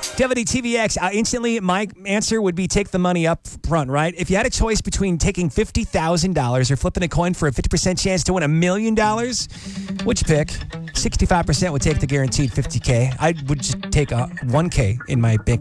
Devity TVX, instantly my answer would be take the money up front, right? If you had a choice between taking $50,000 or flipping a coin for a 50% chance to win $1 million, which pick? 65% would take the guaranteed $50K. I would just take a $1K in my bank